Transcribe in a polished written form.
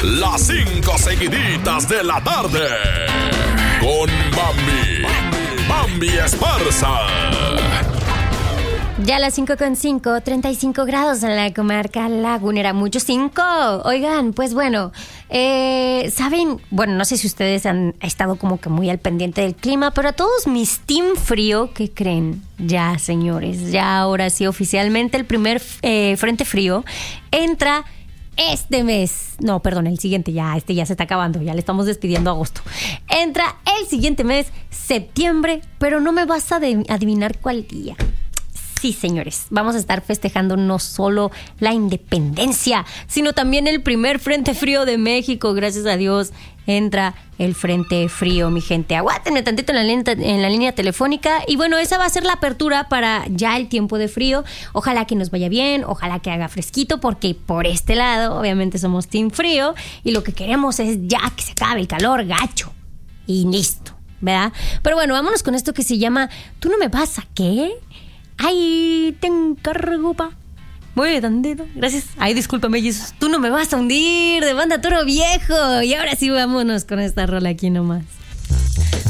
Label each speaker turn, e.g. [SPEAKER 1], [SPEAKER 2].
[SPEAKER 1] Las 5 seguiditas de la tarde. Con Bambi Esparza.
[SPEAKER 2] Ya a las 5:05, 35 grados en la comarca lagunera, mucho 5. Oigan, pues bueno, saben, bueno, no sé si ustedes han estado como que muy al pendiente del clima, pero a todos mis team frío, ¿qué creen? Ya, señores, ya ahora sí oficialmente el primer frente frío entra este mes. No, perdón, el siguiente, ya se está acabando, ya le estamos despidiendo a agosto. Entra el siguiente mes, septiembre, pero no me vas a adivinar cuál día. Sí, señores, vamos a estar festejando no solo la independencia, sino también el primer frente frío de México. Gracias a Dios entra el frente frío, mi gente. Aguántenme tantito en la línea telefónica. Y bueno, esa va a ser la apertura para ya el tiempo de frío. Ojalá que nos vaya bien, ojalá que haga fresquito, porque por este lado, obviamente, somos team frío y lo que queremos es ya que se acabe el calor gacho. Y listo, ¿verdad? Pero bueno, vámonos con esto que se llama ¿Tú no me vas a qué? Ay, te encargo, pa. Muy tantito, gracias. Ay, discúlpame, Jesús. Tú no me vas a hundir, de Banda Toro Viejo. Y ahora sí, vámonos con esta rola aquí nomás.